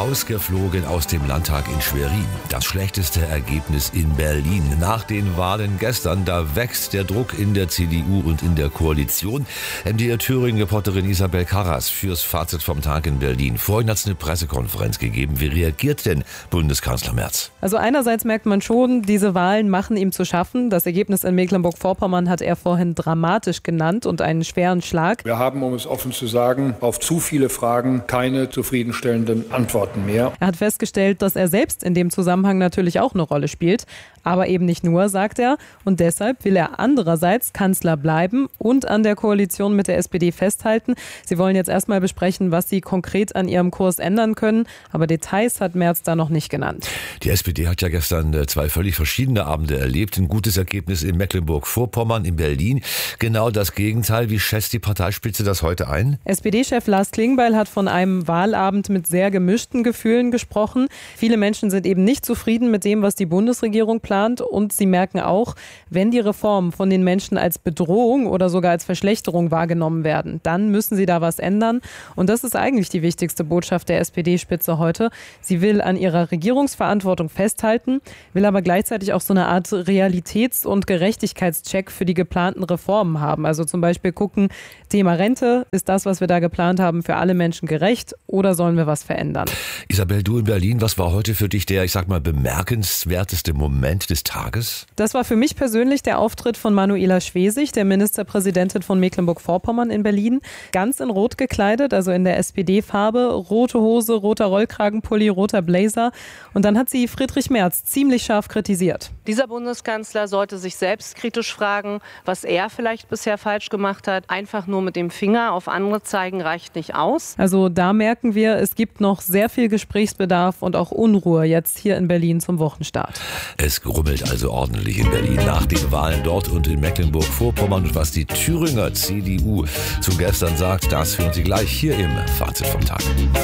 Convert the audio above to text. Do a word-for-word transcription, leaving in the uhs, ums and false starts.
Rausgeflogen aus dem Landtag in Schwerin. Das schlechteste Ergebnis in Berlin. Nach den Wahlen gestern, da wächst der Druck in der C D U und in der Koalition. M D R Thüringen-Reporterin Isabel Karras fürs Fazit vom Tag in Berlin. Vorhin hat es eine Pressekonferenz gegeben. Wie reagiert denn Bundeskanzler Merz? Also einerseits merkt man schon, diese Wahlen machen ihm zu schaffen. Das Ergebnis in Mecklenburg-Vorpommern hat er vorhin dramatisch genannt und einen schweren Schlag. Wir haben, um es offen zu sagen, auf zu viele Fragen keine zufriedenstellenden Antworten mehr. Er hat festgestellt, dass er selbst in dem Zusammenhang natürlich auch eine Rolle spielt. Aber eben nicht nur, sagt er. Und deshalb will er andererseits Kanzler bleiben und an der Koalition mit der S P D festhalten. Sie wollen jetzt erstmal besprechen, was sie konkret an ihrem Kurs ändern können. Aber Details hat Merz da noch nicht genannt. Die S P D hat ja gestern zwei völlig verschiedene Abende erlebt. Ein gutes Ergebnis in Mecklenburg-Vorpommern, in Berlin. Genau das Gegenteil. Wie schätzt die Parteispitze das heute ein? S P D-Chef Lars Klingbeil hat von einem Wahlabend mit sehr gemischten Gefühlen gesprochen. Viele Menschen sind eben nicht zufrieden mit dem, was die Bundesregierung plant. Und sie merken auch, wenn die Reformen von den Menschen als Bedrohung oder sogar als Verschlechterung wahrgenommen werden, dann müssen sie da was ändern. Und das ist eigentlich die wichtigste Botschaft der S P D-Spitze heute. Sie will an ihrer Regierungsverantwortung festhalten, will aber gleichzeitig auch so eine Art Realitäts- und Gerechtigkeitscheck für die geplanten Reformen haben. Also zum Beispiel gucken, Thema Rente, ist das, was wir da geplant haben, für alle Menschen gerecht oder sollen wir was verändern? Isabel, du in Berlin, was war heute für dich der, ich sag mal, bemerkenswerteste Moment des Tages? Das war für mich persönlich der Auftritt von Manuela Schwesig, der Ministerpräsidentin von Mecklenburg-Vorpommern in Berlin. Ganz in Rot gekleidet, also in der S P D-Farbe. Rote Hose, roter Rollkragenpulli, roter Blazer. Und dann hat sie Friedrich Merz ziemlich scharf kritisiert. Dieser Bundeskanzler sollte sich selbst kritisch fragen, was er vielleicht bisher falsch gemacht hat. Einfach nur mit dem Finger auf andere zeigen reicht nicht aus. Also da merken wir, es gibt noch sehr viel Gesprächsbedarf und auch Unruhe jetzt hier in Berlin zum Wochenstart. Es grummelt also ordentlich in Berlin nach den Wahlen dort und in Mecklenburg-Vorpommern. Und was die Thüringer C D U zu gestern sagt, das hören Sie gleich hier im Fazit vom Tag.